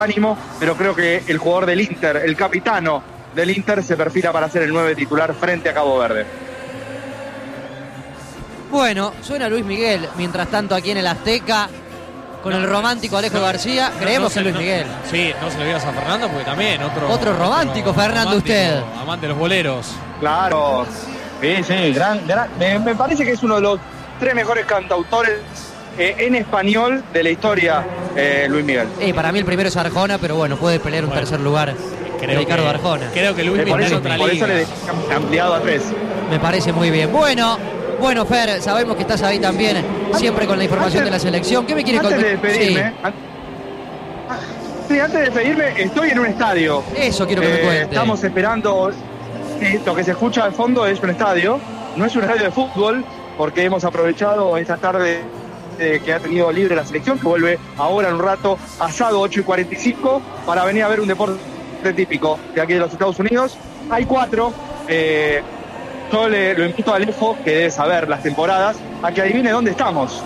ánimo, pero creo que el jugador del Inter, el capitano del Inter, se perfila para ser el 9 titular frente a Cabo Verde. Bueno, suena Luis Miguel, mientras tanto aquí en el Azteca, con el romántico Alejo García, creemos en Luis Miguel. Sí, no se le digas a Fernando porque también otro romántico, Fernando, usted. Amante de los boleros. Claro, sí, gran. Me parece que es uno de los 3 mejores cantautores en español de la historia, Luis Miguel. Para mí el primero es Arjona, pero bueno, puede pelear un tercer lugar Ricardo Arjona. Creo que Luis por Miguel eso le he ampliado a 3. Me parece muy bien. Bueno, Fer, sabemos que estás ahí también, siempre con la información de la selección. ¿Qué me quiere contar? Antes de despedirme, antes de despedirme, estoy en un estadio. Eso quiero que me cuente. Estamos esperando. Lo que se escucha al fondo es un estadio. No es un estadio de fútbol, porque hemos aprovechado esta tarde que ha tenido libre la selección, que vuelve ahora en un rato, asado 8:45, para venir a ver un deporte típico de aquí de los Estados Unidos. Hay 4. Yo lo invito a Alejo, que debe saber las temporadas, a que adivine dónde estamos.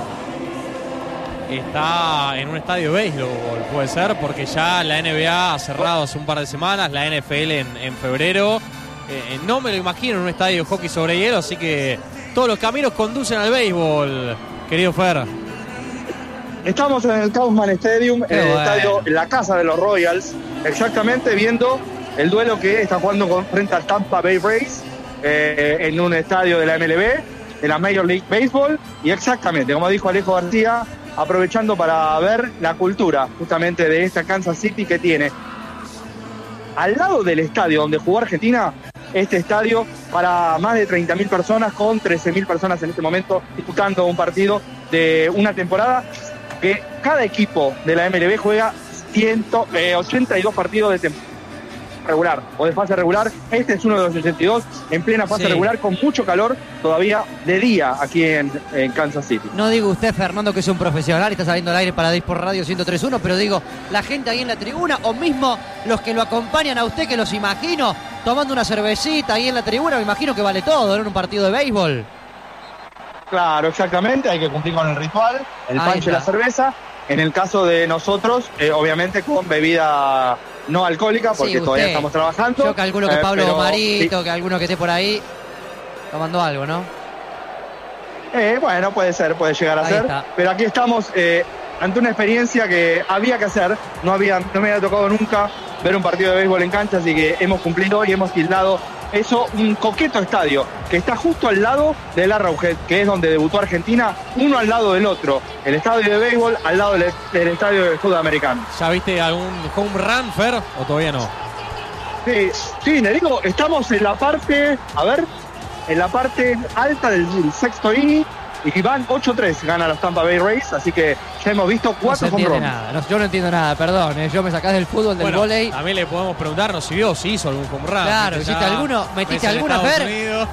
Está en un estadio de béisbol, puede ser, porque ya la NBA ha cerrado hace un par de semanas, la NFL en febrero. No me lo imagino en un estadio de hockey sobre hielo, así que todos los caminos conducen al béisbol, querido Fer. Estamos en el Kauffman Stadium, en el estadio, en la casa de los Royals, exactamente viendo el duelo que está jugando frente al Tampa Bay Rays, en un estadio de la MLB, de la Major League Baseball, y exactamente, como dijo Alejo García, aprovechando para ver la cultura justamente de esta Kansas City, que tiene al lado del estadio donde jugó Argentina, este estadio para más de 30.000 personas, con 13.000 personas en este momento disputando un partido de una temporada que cada equipo de la MLB juega 82 partidos de temporada regular o de fase regular. Este es uno de los 82 en plena fase regular, con mucho calor todavía de día aquí en Kansas City. No digo usted, Fernando, que es un profesional y está saliendo al aire para Disport Radio 103.1, pero digo, la gente ahí en la tribuna, o mismo los que lo acompañan a usted, que los imagino tomando una cervecita ahí en la tribuna, me imagino que vale todo, ¿no? En un partido de béisbol. Claro, exactamente, hay que cumplir con el ritual, el pancho y la cerveza. En el caso de nosotros, obviamente con bebida no alcohólica, porque todavía estamos trabajando. Yo calculo que Pablo Marito, que alguno que esté por ahí tomando algo, ¿no? Bueno, puede llegar a ser. Está. Pero aquí estamos ante una experiencia que había que hacer. No me había tocado nunca ver un partido de béisbol en cancha, así que hemos cumplido y hemos tildado eso un coqueto estadio que está justo al lado del Arrowhead, que es donde debutó Argentina, uno al lado del otro. El estadio de béisbol al lado del estadio de fútbol americano. ¿Ya viste algún home run, Fer, o todavía no? Sí, le digo, estamos en la parte, en la parte alta del sexto inning, y van 8-3, gana los Tampa Bay Rays, así que ya hemos visto 4 home runs. Yo no entiendo nada, perdón, yo me sacás del fútbol, del vóley. También le podemos preguntar, si hizo algún home run. Claro, ¿metiste alguna, Fer?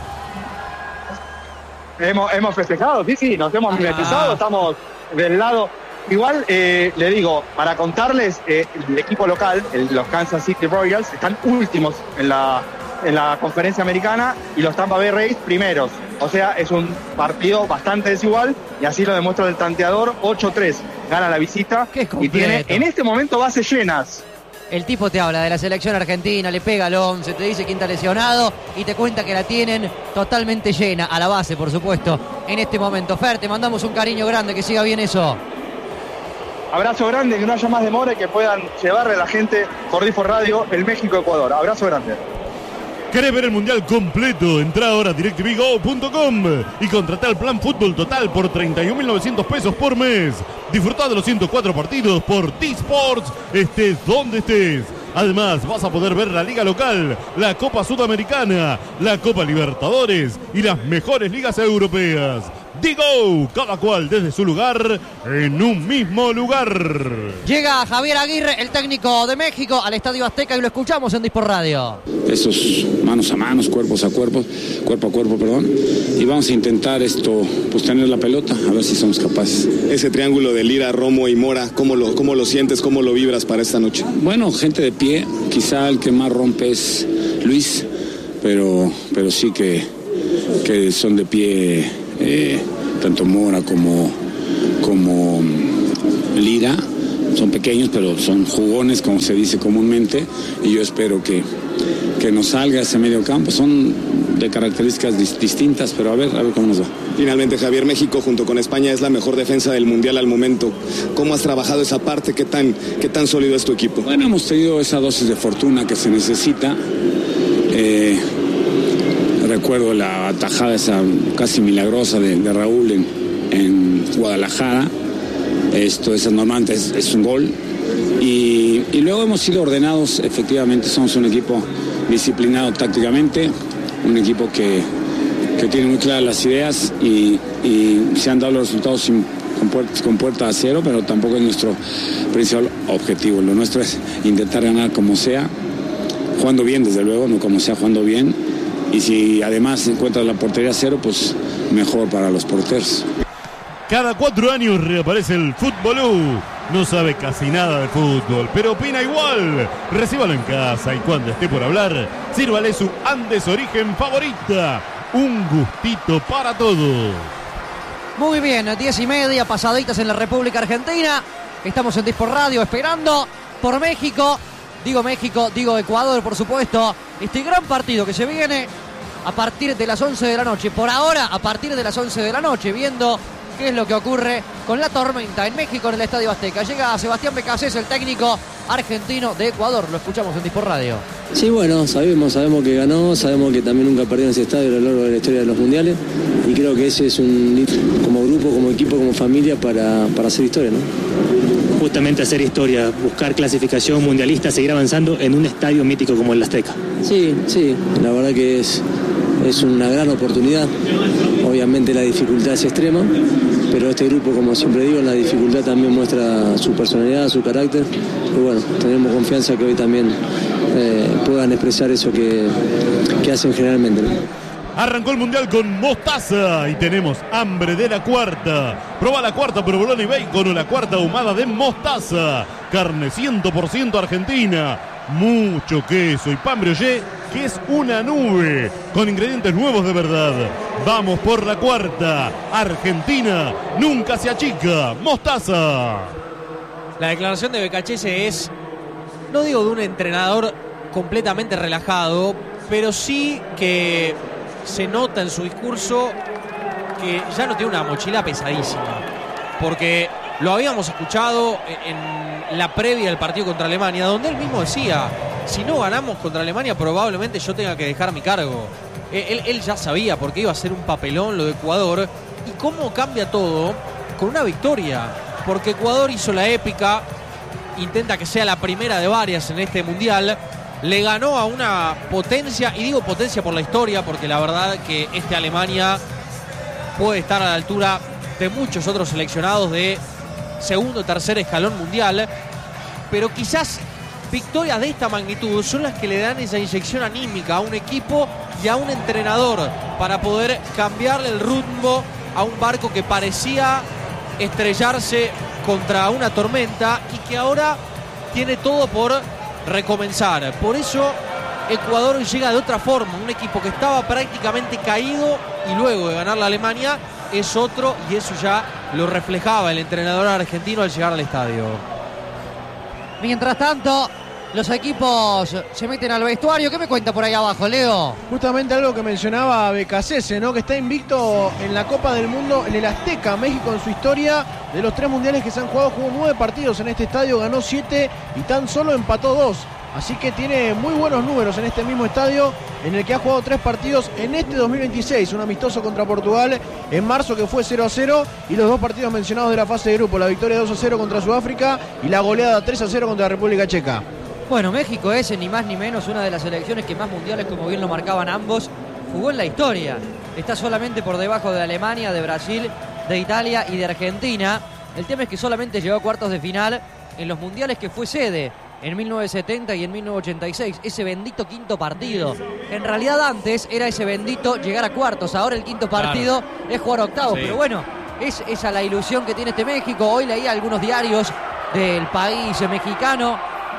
Hemos festejado, sí, nos hemos mimetizado, estamos del lado. Igual, le digo, para contarles, el equipo local, los Kansas City Royals, están últimos en la conferencia americana, y los Tampa Bay Rays primeros. O sea, es un partido bastante desigual, y así lo demuestra el tanteador. 8-3 gana la visita y tiene en este momento bases llenas. El tipo te habla de la selección argentina, le pega al 11, te dice quién está lesionado y te cuenta que la tienen totalmente llena, a la base, por supuesto, en este momento. Fer, te mandamos un cariño grande, que siga bien eso. Abrazo grande, que no haya más demora y que puedan llevarle a la gente por Disport Radio el México-Ecuador. Abrazo grande. ¿Querés ver el Mundial completo? Entrá ahora a DirecTVGo.com y contratá el plan Fútbol Total por 31.900 pesos por mes. Disfrutá de los 104 partidos por T-Sports, estés donde estés. Además, vas a poder ver la Liga Local, la Copa Sudamericana, la Copa Libertadores y las mejores ligas europeas. Digo, cada cual desde su lugar, en un mismo lugar. Llega Javier Aguirre, el técnico de México, al Estadio Azteca, y lo escuchamos en Disport Radio. Esos manos a manos, cuerpo a cuerpo, y vamos a intentar pues tener la pelota, a ver si somos capaces. Ese triángulo de Lira, Romo y Mora, ¿cómo lo sientes, cómo lo vibras para esta noche? Bueno, gente de pie, quizá el que más rompe es Luis, pero sí que son de pie, tanto Mora como Lira, son pequeños, pero son jugones, como se dice comúnmente, y yo espero que nos salga ese medio campo. Son de características distintas, pero a ver cómo nos va. Finalmente, Javier, México junto con España es la mejor defensa del Mundial al momento. ¿Cómo has trabajado esa parte? ¿Qué tan sólido es tu equipo? Bueno, hemos tenido esa dosis de fortuna que se necesita. Recuerdo la atajada esa casi milagrosa de Raúl en Guadalajara. Esa normalmente es un gol. Y luego hemos sido ordenados, efectivamente, somos un equipo disciplinado tácticamente, un equipo que tiene muy claras las ideas y se han dado los resultados con puerta a cero, pero tampoco es nuestro principal objetivo. Lo nuestro es intentar ganar como sea, jugando bien, desde luego, no como sea, jugando bien. Y si además encuentras la portería a cero, pues mejor para los porteros. Cada 4 años reaparece el Fútbolú. No sabe casi nada de fútbol, pero opina igual. Recíbalo en casa y cuando esté por hablar, sírvale su Andes Origen favorita. Un gustito para todos. Muy bien, 10:30, pasaditas en la República Argentina. Estamos en Disport Radio esperando por México. Digo México, digo Ecuador, por supuesto. Este gran partido que se viene a partir de las 11 de la noche. Por ahora, a partir de las 11 de la noche, viendo qué es lo que ocurre con la tormenta en México, en el Estadio Azteca. Llega Sebastián Becasés, el técnico argentino de Ecuador. Lo escuchamos en Disport Radio. Sí, bueno, sabemos que ganó, sabemos que también nunca perdió en ese estadio a lo largo de la historia de los mundiales, y creo que ese es como grupo, como equipo, como familia para hacer historia, ¿no? Justamente hacer historia, buscar clasificación mundialista, seguir avanzando en un estadio mítico como el Azteca. Sí, la verdad que es una gran oportunidad. Obviamente la dificultad es extrema, pero este grupo, como siempre digo, en la dificultad también muestra su personalidad, su carácter, y bueno, tenemos confianza que hoy también puedan expresar eso que hacen generalmente, ¿no? Arrancó el Mundial con Mostaza y tenemos hambre de la cuarta. Proba la cuarta provolone y bacon o la cuarta ahumada de Mostaza. Carne 100% argentina, mucho queso y pan brioché, que es una nube, con ingredientes nuevos de verdad. Vamos por la cuarta. Argentina nunca se achica. Mostaza. La declaración de Becachese es, no digo de un entrenador completamente relajado, pero sí que se nota en su discurso que ya no tiene una mochila pesadísima, porque lo habíamos escuchado en la previa del partido contra Alemania, donde él mismo decía, si no ganamos contra Alemania probablemente yo tenga que dejar mi cargo. Él ya sabía porque iba a ser un papelón lo de Ecuador, y cómo cambia todo con una victoria, porque Ecuador hizo la épica, intenta que sea la primera de varias en este mundial. Le ganó a una potencia, y digo potencia por la historia, porque la verdad que Alemania puede estar a la altura de muchos otros seleccionados de segundo o tercer escalón mundial, pero quizás victorias de esta magnitud son las que le dan esa inyección anímica a un equipo y a un entrenador para poder cambiarle el rumbo a un barco que parecía estrellarse contra una tormenta y que ahora tiene todo por recomenzar. Por eso Ecuador llega de otra forma, un equipo que estaba prácticamente caído y luego de ganar la Alemania es otro, y eso ya lo reflejaba el entrenador argentino al llegar al estadio. Mientras tanto, los equipos se meten al vestuario. ¿Qué me cuenta por ahí abajo, Leo? Justamente algo que mencionaba Becasese, ¿no? Que está invicto en la Copa del Mundo en el Azteca. México, en su historia de los 3 mundiales que se han jugado, jugó 9 partidos en este estadio, ganó 7 y tan solo empató 2. Así que tiene muy buenos números en este mismo estadio, en el que ha jugado 3 partidos en este 2026. Un amistoso contra Portugal en marzo que fue 0-0, y los 2 partidos mencionados de la fase de grupo, la victoria 2-0 contra Sudáfrica y la goleada 3-0 contra la República Checa. Bueno, México es ni más ni menos una de las selecciones que más mundiales, como bien lo marcaban ambos, jugó en la historia. Está solamente por debajo de Alemania, de Brasil, de Italia y de Argentina. El tema es que solamente llegó a cuartos de final en los mundiales que fue sede, en 1970 y en 1986, ese bendito quinto partido. En realidad antes era ese bendito llegar a cuartos, ahora el quinto partido es jugar octavos, sí. Pero bueno, es esa la ilusión que tiene este México. Hoy leía algunos diarios del país mexicano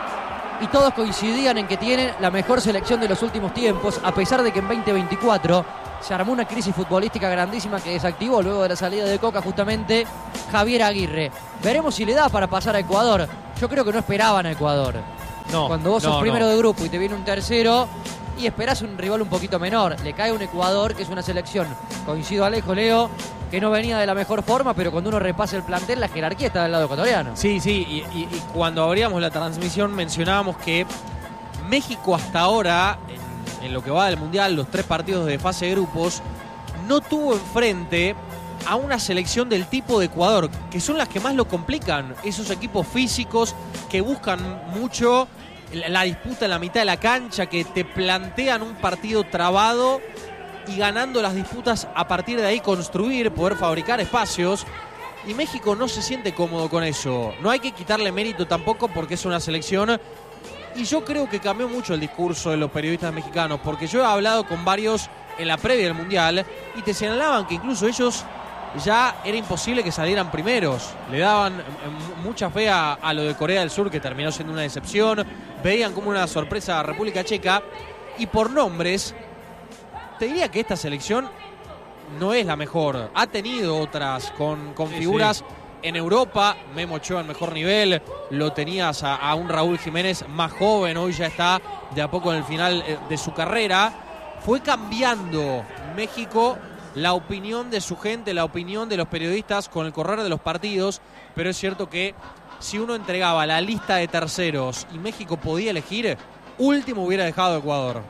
y todos coincidían en que tienen la mejor selección de los últimos tiempos, a pesar de que en 2024 se armó una crisis futbolística grandísima que desactivó luego de la salida de Coca justamente Javier Aguirre. Veremos si le da para pasar a Ecuador. Yo creo que no esperaban a Ecuador. No, cuando vos sos primero de grupo y te viene un tercero y esperás un rival un poquito menor, le cae un Ecuador que es una selección, coincido Alejo, Leo, que no venía de la mejor forma, pero cuando uno repasa el plantel, la jerarquía está del lado ecuatoriano. Sí, y cuando abríamos la transmisión mencionábamos que México hasta ahora, en lo que va del Mundial, los 3 partidos de fase de grupos, no tuvo enfrente a una selección del tipo de Ecuador, que son las que más lo complican, esos equipos físicos que buscan mucho la disputa en la mitad de la cancha, que te plantean un partido trabado y ganando las disputas a partir de ahí construir, poder fabricar espacios. Y México no se siente cómodo con eso. No hay que quitarle mérito tampoco porque es una selección. Y yo creo que cambió mucho el discurso de los periodistas mexicanos, porque yo he hablado con varios en la previa del Mundial y te señalaban que incluso ellos ya era imposible que salieran primeros. Le daban mucha fe a lo de Corea del Sur, que terminó siendo una decepción. Veían como una sorpresa a República Checa. Y por nombres, te diría que esta selección no es la mejor. Ha tenido otras con figuras en Europa. Memo Ochoa en mejor nivel. Lo tenías a un Raúl Jiménez más joven. Hoy ya está de a poco en el final de su carrera. Fue cambiando México la opinión de su gente, la opinión de los periodistas con el correr de los partidos, pero es cierto que si uno entregaba la lista de terceros y México podía elegir, último hubiera dejado Ecuador.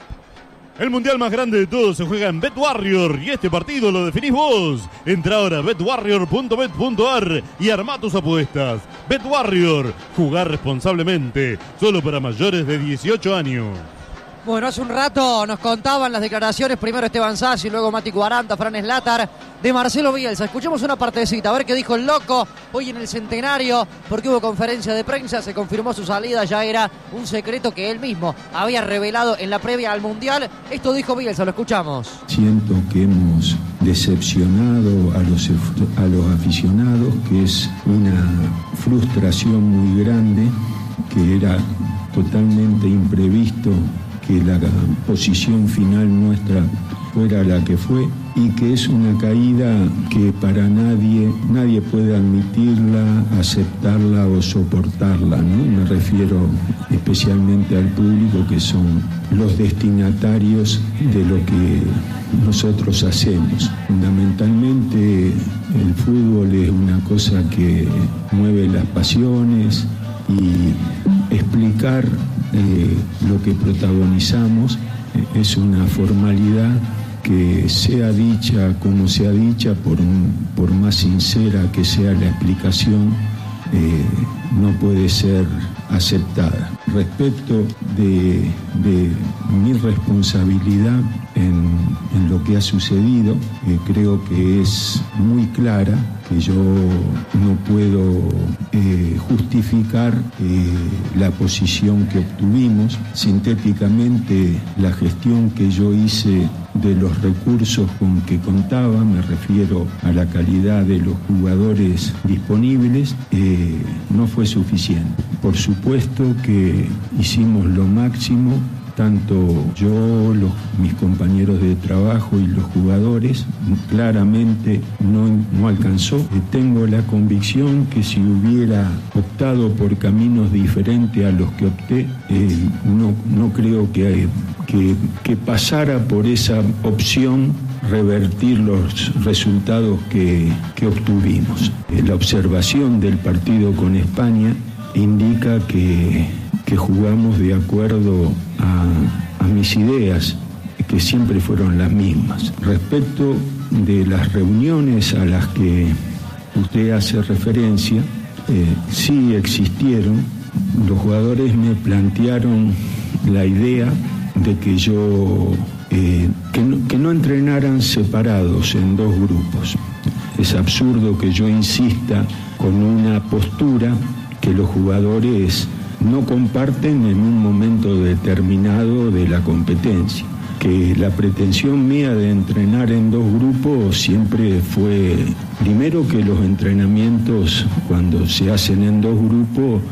El mundial más grande de todos se juega en BetWarrior y este partido lo definís vos. Entra ahora a betwarrior.bet.ar y arma tus apuestas. BetWarrior, jugar responsablemente, solo para mayores de 18 años. Bueno, hace un rato nos contaban las declaraciones, primero Esteban Sassi, luego Mati Cuaranta, Fran Slatar, de Marcelo Bielsa. Escuchemos una partecita, a ver qué dijo el loco hoy en el centenario, porque hubo conferencia de prensa, se confirmó su salida, ya era un secreto que él mismo había revelado en la previa al Mundial. Esto dijo Bielsa, lo escuchamos. Siento que hemos decepcionado a los aficionados, que es una frustración muy grande, que era totalmente imprevisto que la posición final nuestra fuera la que fue y que es una caída que para nadie puede admitirla, aceptarla o soportarla, ¿no? Me refiero especialmente al público, que son los destinatarios de lo que nosotros hacemos. Fundamentalmente el fútbol es una cosa que mueve las pasiones y explicar lo que protagonizamos es una formalidad que sea dicha como sea dicha, por más sincera que sea la explicación, no puede ser aceptada. Respecto de mi responsabilidad en lo que ha sucedido, creo que es muy clara, que yo no puedo justificar la posición que obtuvimos. Sintéticamente, la gestión que yo hice de los recursos con que contaba, me refiero a la calidad de los jugadores disponibles, no fue suficiente. Por supuesto que hicimos lo máximo, tanto yo, mis compañeros de trabajo y los jugadores. Claramente no alcanzó. Tengo la convicción que si hubiera optado por caminos diferentes a los que opté, no creo que pasara por esa opción revertir los resultados que obtuvimos. La observación del partido con España indica que jugamos de acuerdo a mis ideas, que siempre fueron las mismas. Respecto de las reuniones a las que usted hace referencia, sí existieron. Los jugadores me plantearon la idea de que que no entrenaran separados en dos grupos. Es absurdo que yo insista con una postura que los jugadores no comparten en un momento determinado de la competencia. Que la pretensión mía de entrenar en dos grupos siempre fue, primero, que los entrenamientos, cuando se hacen en dos grupos,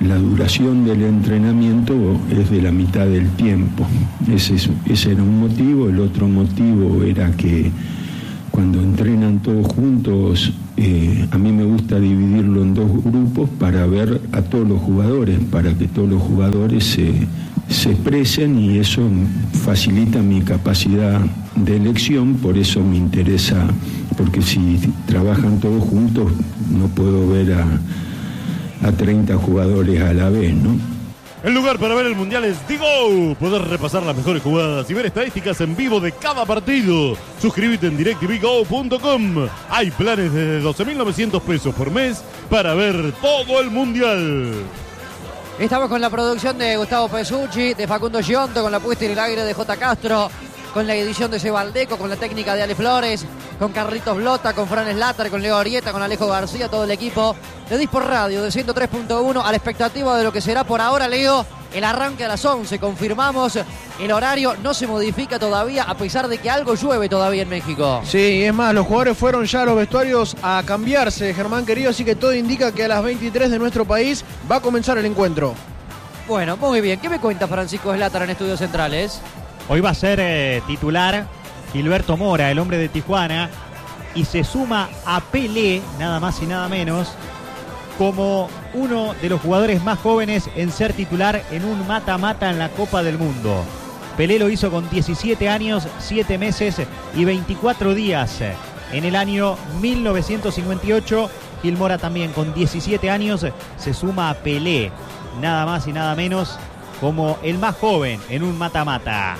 la duración del entrenamiento es de la mitad del tiempo. Ese era un motivo. El otro motivo era que cuando entrenan todos juntos, a mí me gusta dividirlo en dos grupos para ver a todos los jugadores, para que todos los jugadores se expresen, y eso facilita mi capacidad de elección. Por eso me interesa, porque si trabajan todos juntos no puedo ver a 30 jugadores a la vez, ¿no? El lugar para ver el Mundial es Digo. Poder repasar las mejores jugadas y ver estadísticas en vivo de cada partido. Suscríbete en DirecTVGo.com. Hay planes desde 12.900 pesos por mes para ver todo el Mundial. Estamos con la producción de Gustavo Pesucci, de Facundo Gionto, con la puesta en el aire de J. Castro, con la edición de Sebaldeco, con la técnica de Ale Flores, con Carlitos Blota, con Fran Slater, con Leo Arieta, con Alejo García, todo el equipo de Disport Radio de 103.1, a la expectativa de lo que será por ahora, Leo, el arranque a las 11. Confirmamos, el horario no se modifica todavía, a pesar de que algo llueve todavía en México. Sí, es más, los jugadores fueron ya a los vestuarios a cambiarse, Germán querido, así que todo indica que a las 23 de nuestro país va a comenzar el encuentro. Bueno, muy bien. ¿Qué me cuenta Francisco Slater en Estudios Centrales? Hoy va a ser titular Gilberto Mora, el hombre de Tijuana, y se suma a Pelé, nada más y nada menos, como uno de los jugadores más jóvenes en ser titular en un mata-mata en la Copa del Mundo. Pelé lo hizo con 17 años, 7 meses y 24 días en el año 1958. Gil Mora también con 17 años se suma a Pelé, nada más y nada menos, como el más joven en un mata-mata.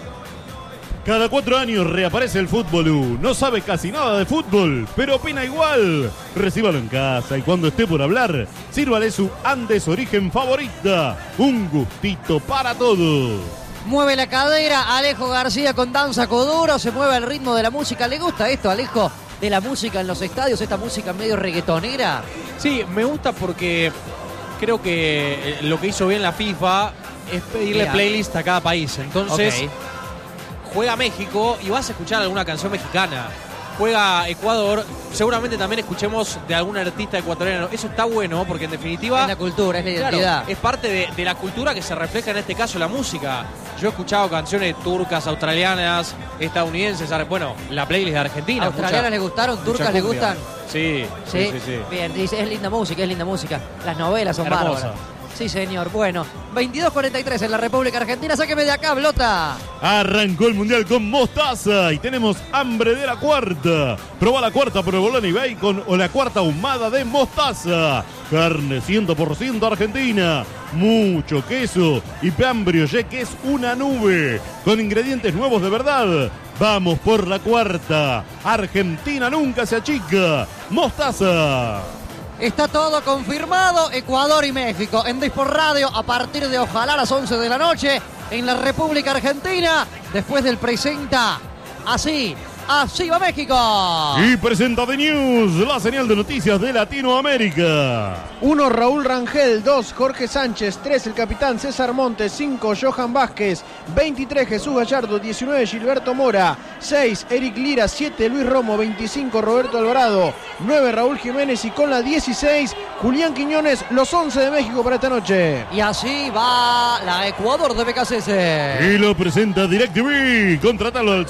Cada 4 años reaparece el Fútbol. No sabe casi nada de fútbol, pero opina igual. Recíbalo en casa y cuando esté por hablar, sírvale su Andes Origen favorita. Un gustito para todos. Mueve la cadera Alejo García con danza Coduro, se mueve al ritmo de la música. ¿Le gusta esto, Alejo, de la música en los estadios, esta música medio reggaetonera? Sí, me gusta porque creo que lo que hizo bien la FIFA es pedirle playlist a cada país. Entonces, juega México y vas a escuchar alguna canción mexicana. Juega Ecuador, seguramente también escuchemos de algún artista ecuatoriano. Eso está bueno porque en definitiva es la cultura, es la identidad. Claro, es parte de la cultura que se refleja en este caso la música. Yo he escuchado canciones turcas, australianas, estadounidenses. Bueno, la playlist de Argentina. ¿Australianas le gustaron? ¿Turcas le gustan? Sí. Bien, dice, es linda música. Las novelas son bárbaras. Sí, señor. Bueno, 22:43 en la República Argentina. Sáqueme de acá, Blota. Arrancó el Mundial con mostaza y tenemos hambre de la cuarta. Proba la cuarta provolone y bacon o la cuarta ahumada de mostaza. Carne 100% argentina, mucho queso y pan brioché que es una nube. Con ingredientes nuevos de verdad. Vamos por la cuarta. Argentina nunca se achica. Mostaza. Está todo confirmado, Ecuador y México en Disport Radio a partir de ojalá las 11 de la noche en la República Argentina. Después del presenta, así va México. Y presenta The News, la señal de noticias de Latinoamérica. 1, Raúl Rangel. 2, Jorge Sánchez. 3, el capitán César Montes. 5, Johan Vázquez. 23, Jesús Gallardo. 19, Gilberto Mora. 6, Eric Lira. 7, Luis Romo. 25, Roberto Alvarado. 9, Raúl Jiménez. Y con la 16, Julián Quiñones. Los 11 de México para esta noche. Y así va la Ecuador de BKCS. Y lo presenta DirecTV. Contratalo al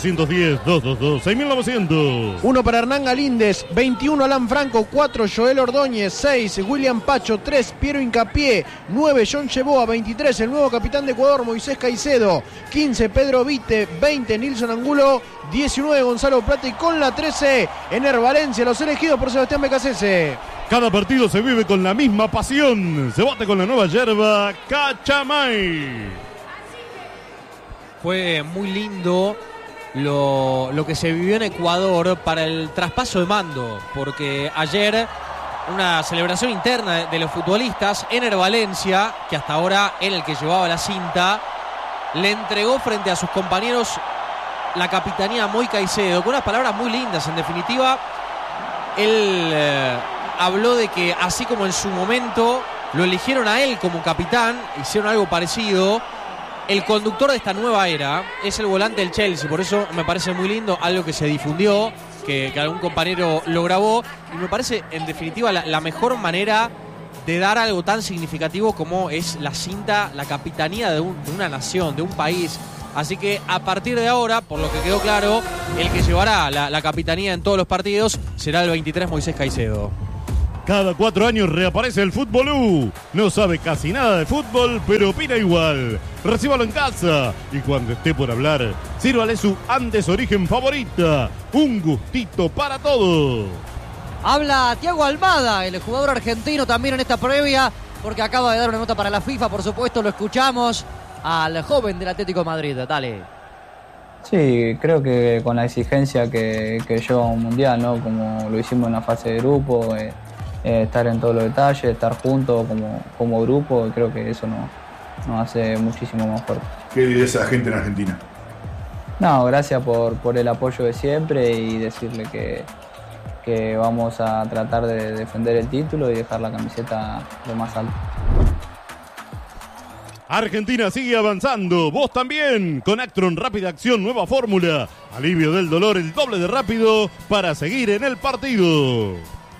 0810-222-6900. 1 para Hernán Galíndez. 21, Alan Franco. 4, Joel Ordóñez. 6, William Pacho. 3, Piero Hincapié. 9, John Cheboa. 23, el nuevo capitán de Ecuador, Moisés Caicedo. 15, Pedro Vite. 20, Nilson Angulo. 19, Gonzalo Plata. Y con la 13, Ener Valencia. Los elegidos por Sebastián BKCS. Cada partido se vive con la misma pasión. Se bate con la nueva yerba Cachamay. Fue muy lindo lo que se vivió en Ecuador para el traspaso de mando, porque ayer una celebración interna de los futbolistas, Ener Valencia, que hasta ahora era el que llevaba la cinta, le entregó frente a sus compañeros la capitanía a Moy Caicedo, con unas palabras muy lindas. En definitiva, él habló de que así como en su momento lo eligieron a él como capitán, hicieron algo parecido. El conductor de esta nueva era es el volante del Chelsea, por eso me parece muy lindo, algo que se difundió, que algún compañero lo grabó, y me parece en definitiva la mejor manera de dar algo tan significativo como es la cinta, la capitanía de una nación, de un país. Así que a partir de ahora, por lo que quedó claro, el que llevará la capitanía en todos los partidos será el 23 Moisés Caicedo. Cada 4 años reaparece el Fútbolú. No sabe casi nada de fútbol, pero opina igual. Recíbalo en casa y cuando esté por hablar, sírvale su Andes Origen favorita. Un gustito para todos. Habla Thiago Almada, el jugador argentino también en esta previa, porque acaba de dar una nota para la FIFA, por supuesto, lo escuchamos al joven del Atlético de Madrid. Dale. Sí, creo que con la exigencia que lleva un mundial, ¿no? Como lo hicimos en la fase de grupo, estar en todos los detalles, estar juntos como grupo, creo que eso nos hace muchísimo más fuerte. ¿Qué dice esa gente en Argentina? No, gracias por el apoyo de siempre y decirle que vamos a tratar de defender el título y dejar la camiseta lo más alto. Argentina sigue avanzando, vos también, con Actron Rápida Acción, nueva fórmula, alivio del dolor, el doble de rápido para seguir en el partido.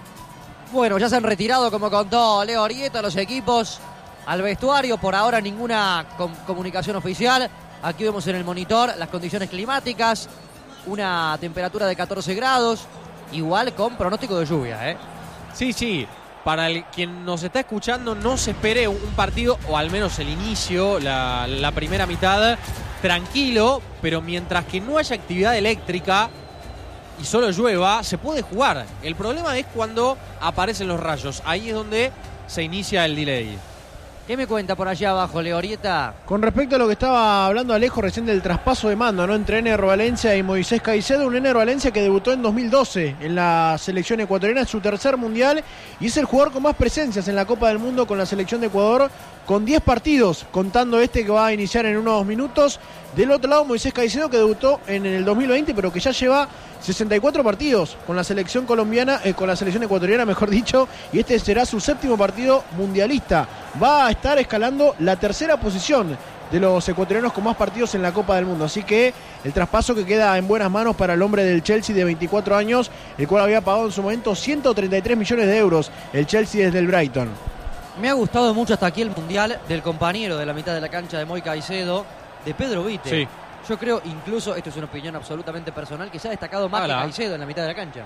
Bueno, ya se han retirado, como contó Leo Orieta, los equipos al vestuario, por ahora ninguna comunicación oficial. Aquí vemos en el monitor las condiciones climáticas, una temperatura de 14 grados, igual con pronóstico de lluvia, ¿eh? Sí. Para quien nos está escuchando, no se espere un partido, o al menos el inicio, la primera mitad, tranquilo, pero mientras que no haya actividad eléctrica y solo llueva, se puede jugar. El problema es cuando aparecen los rayos. Ahí es donde se inicia el delay. ¿Qué me cuenta por allá abajo, Leorieta? Con respecto a lo que estaba hablando Alejo recién del traspaso de mando, ¿no? Entre Ener Valencia y Moisés Caicedo, un Ener Valencia que debutó en 2012 en la selección ecuatoriana, es su tercer mundial y es el jugador con más presencias en la Copa del Mundo con la selección de Ecuador, con 10 partidos, contando este que va a iniciar en unos minutos. Del otro lado, Moisés Caicedo, que debutó en el 2020, pero que ya lleva 64 partidos con la selección colombiana, con la selección ecuatoriana, mejor dicho, y este será su 7º partido mundialista. Va a estar escalando la tercera posición de los ecuatorianos con más partidos en la Copa del Mundo. Así que el traspaso que queda en buenas manos para el hombre del Chelsea de 24 años, el cual había pagado en su momento 133 millones de euros el Chelsea desde el Brighton. Me ha gustado mucho hasta aquí el mundial del compañero de la mitad de la cancha de Moy Caicedo, de Pedro Vite. Sí. Yo creo, incluso, esto es una opinión absolutamente personal, que se ha destacado más que Caicedo en la mitad de la cancha.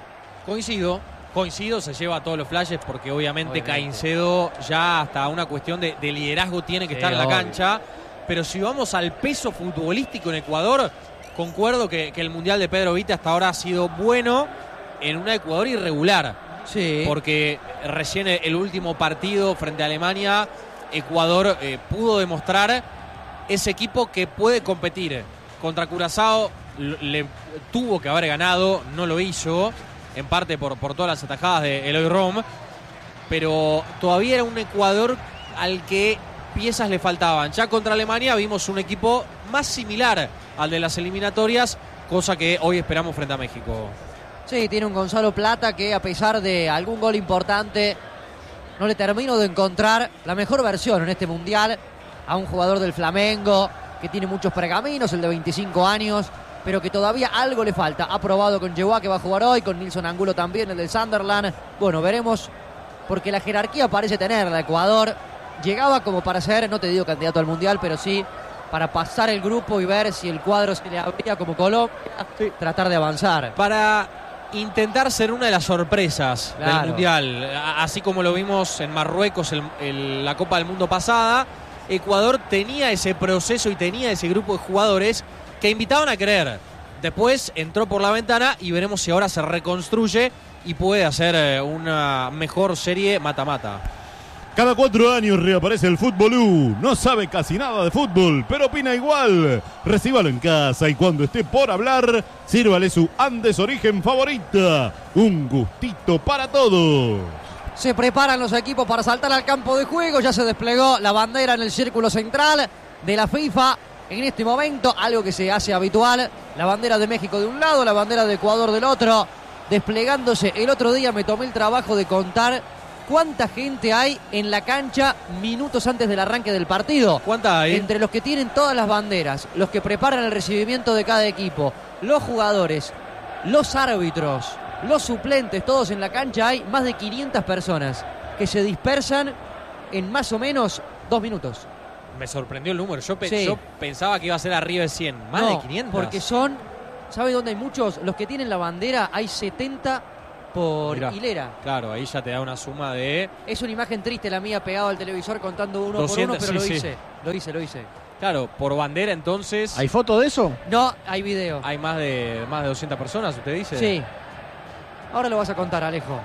Coincido, se lleva a todos los flashes porque obviamente Caicedo ya hasta una cuestión de liderazgo tiene que estar en la cancha. Pero si vamos al peso futbolístico en Ecuador, concuerdo que el mundial de Pedro Vite hasta ahora ha sido bueno en una Ecuador irregular. Sí. Porque recién el último partido frente a Alemania, Ecuador pudo demostrar ese equipo que puede competir. Contra Curazao le tuvo que haber ganado, no lo hizo, en parte por todas las atajadas de Eloy Rom, pero todavía era un Ecuador al que piezas le faltaban. Ya contra Alemania vimos un equipo más similar al de las eliminatorias, cosa que hoy esperamos frente a México. Sí, tiene un Gonzalo Plata que, a pesar de algún gol importante, no le termino de encontrar la mejor versión en este mundial a un jugador del Flamengo que tiene muchos pergaminos, el de 25 años, pero que todavía algo le falta. Ha probado con Yehuá, que va a jugar hoy, con Nilson Angulo también, el del Sunderland. Bueno, veremos, porque la jerarquía parece tenerla Ecuador. Llegaba como para ser, no te digo candidato al mundial, pero sí para pasar el grupo y ver si el cuadro se le abría como Colombia, tratar de avanzar. Para intentar ser una de las sorpresas del mundial, así como lo vimos en Marruecos en la Copa del Mundo pasada. Ecuador tenía ese proceso y tenía ese grupo de jugadores que invitaban a creer. Después entró por la ventana y veremos si ahora se reconstruye y puede hacer una mejor serie mata-mata. Cada 4 años reaparece el Fútbolú. No sabe casi nada de fútbol, pero opina igual. Recíbalo en casa y cuando esté por hablar, sírvale su Andes Origen favorita. Un gustito para todos. Se preparan los equipos para saltar al campo de juego. Ya se desplegó la bandera en el círculo central de la FIFA. En este momento, algo que se hace habitual. La bandera de México de un lado, la bandera de Ecuador del otro. Desplegándose. El otro día me tomé el trabajo de contar cuánta gente hay en la cancha minutos antes del arranque del partido. ¿Cuánta hay? Entre los que tienen todas las banderas, los que preparan el recibimiento de cada equipo, los jugadores, los árbitros, los suplentes, todos en la cancha, hay más de 500 personas. que se dispersan en más o menos 2 minutos. Me sorprendió el número. Yo Sí. pensaba que iba a ser arriba de 100. Más de 500. Porque son, ¿sabe dónde hay muchos? Los que tienen la bandera, hay 70 por Mirá, hilera. Claro, ahí ya te da una suma de... Es una imagen triste la mía pegado al televisor contando uno 200, por uno, pero sí, lo hice. Claro, por bandera entonces... ¿Hay foto de eso? No, hay video. Hay más de 200 personas, ¿usted dice? Sí. Ahora lo vas a contar, Alejo.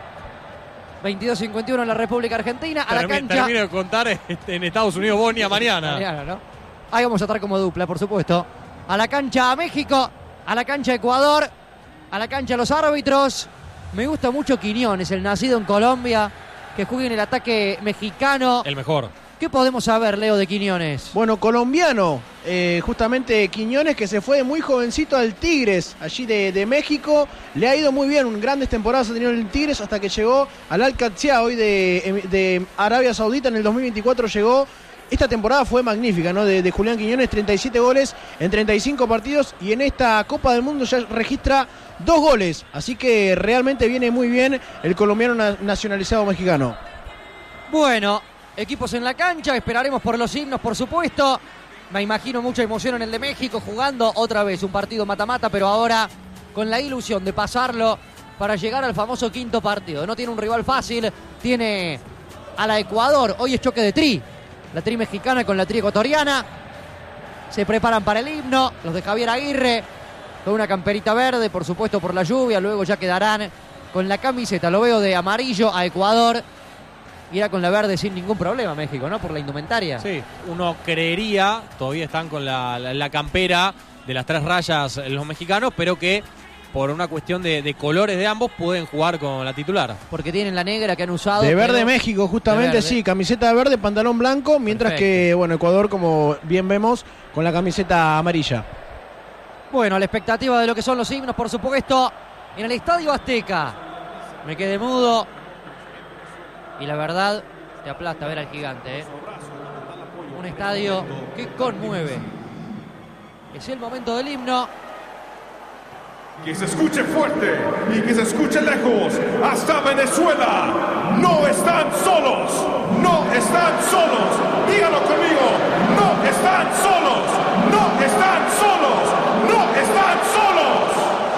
22:51 en la República Argentina. A la cancha. Termino de contar en Estados Unidos, Bosnia, mañana. Mañana, ¿no? Ahí vamos a estar como dupla, por supuesto. A la cancha a México, a la cancha Ecuador, a la cancha los árbitros. Me gusta mucho Quiñones, el nacido en Colombia, que juega en el ataque mexicano. El mejor. ¿Qué podemos saber, Leo, de Quiñones? Bueno, colombiano, justamente Quiñones, que se fue de muy jovencito al Tigres, allí de México. Le ha ido muy bien, grandes temporadas ha tenido el Tigres hasta que llegó al Al-Qadsiya hoy de Arabia Saudita. En el 2024 llegó. Esta temporada fue magnífica, ¿no? De Julián Quiñones, 37 goles en 35 partidos y en esta Copa del Mundo ya registra 2 goles. Así que realmente viene muy bien el colombiano nacionalizado mexicano. Bueno, equipos en la cancha, esperaremos por los himnos, por supuesto. Me imagino mucha emoción en el de México, jugando otra vez un partido mata-mata, pero ahora con la ilusión de pasarlo para llegar al famoso quinto partido. No tiene un rival fácil, tiene a la Ecuador. Hoy es choque de tri. La tri mexicana con la tri ecuatoriana. Se preparan para el himno, los de Javier Aguirre, con una camperita verde, por supuesto por la lluvia. Luego ya quedarán con la camiseta, lo veo de amarillo a Ecuador. Irá con la verde sin ningún problema México, ¿no? Por la indumentaria. Sí, uno creería, todavía están con la campera de las 3 rayas los mexicanos, pero que por una cuestión de colores de ambos pueden jugar con la titular. Porque tienen la negra que han usado. De verde México, justamente, verde. sí, camiseta de verde, pantalón blanco, mientras que, bueno, Ecuador, como bien vemos, con la camiseta amarilla. Bueno, a la expectativa de lo que son los himnos, por supuesto, en el Estadio Azteca. Me quedé mudo. Y la verdad, te aplasta ver al gigante, ¿eh? Un estadio que conmueve. Es el momento del himno. Que se escuche fuerte y que se escuche lejos. Hasta Venezuela. No están solos. No están solos. Díganlo conmigo. No están solos. No están solos. No están solos.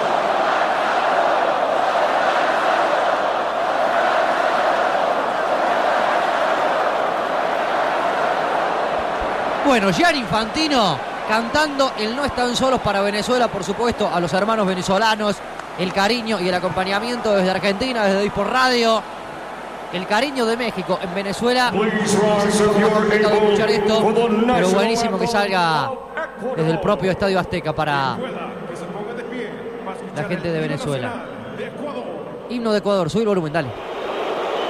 Bueno, Gianni Infantino cantando el No están solos para Venezuela, por supuesto, a los hermanos venezolanos, el cariño y el acompañamiento desde Argentina, desde Dispor Radio, el cariño de México en Venezuela. Es un poco complicado escuchar esto, pero buenísimo que salga desde el propio Estadio Azteca para la gente de Venezuela. Himno de Ecuador, subir el volumen, dale.